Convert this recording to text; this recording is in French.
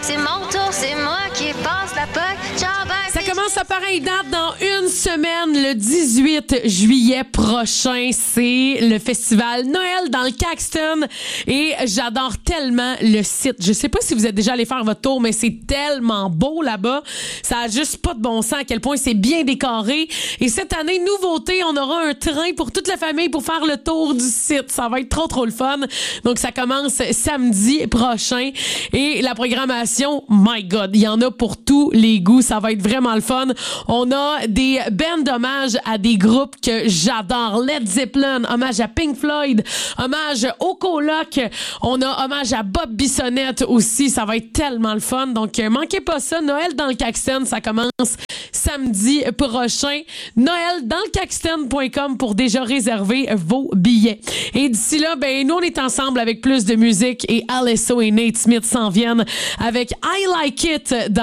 C'est mon tour, c'est moi qui passe la POC. Ça commence à pareille date dans une semaine, le 18 juillet prochain. C'est le festival Noël dans le Caxton et j'adore tellement le site. Je sais pas si vous êtes déjà allé faire votre tour, mais c'est tellement beau là-bas. Ça a juste pas de bon sens à quel point c'est bien décoré. Et cette année, nouveauté, on aura un train pour toute la famille pour faire le tour du site. Ça va être trop le fun. Donc ça commence samedi prochain et la programmation, my God, il y en a pour tous les goûts. Ça va être vraiment le fun. On a des bands d'hommage à des groupes que j'adore. Led Zeppelin, hommage à Pink Floyd, hommage au Coloc. On a hommage à Bob Bissonnette aussi. Ça va être tellement le fun. Donc, manquez pas ça. Noël dans le Caxton, ça commence samedi prochain. noeldanslecaxton.com pour déjà réserver vos billets. Et d'ici là, ben, nous, on est ensemble avec plus de musique et Alesso et Nate Smith s'en viennent avec I Like It dans